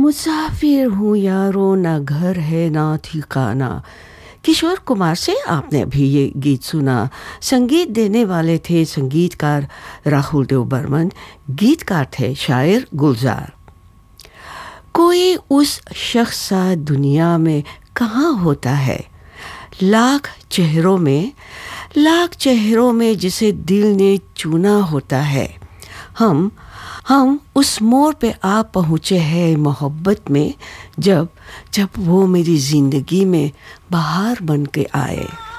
मुसाफिर हूँ यारो, ना घर है ना ठिकाना। किशोर कुमार से आपने अभी ये गीत सुना। संगीत देने वाले थे संगीतकार राहुल देव बर्मन, गीतकार थे शायर गुलजार। कोई उस शख्स सा दुनिया में कहाँ होता है, लाख चेहरों में जिसे दिल ने चुना होता है। हम उस मोड़ पे आ पहुँचे हैं मोहब्बत में, जब वो मेरी ज़िंदगी में बहार बन के आए।